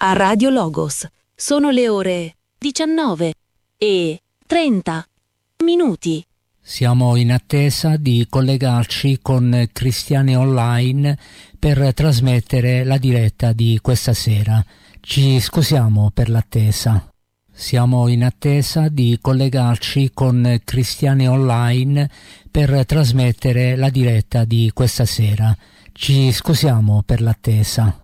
a Radio Logos. Sono le ore 19:30. Siamo in attesa di collegarci con Cristiane Online per trasmettere la diretta di questa sera. Ci scusiamo per l'attesa. Siamo in attesa di collegarci con Cristiane Online per trasmettere la diretta di questa sera. Ci scusiamo per l'attesa.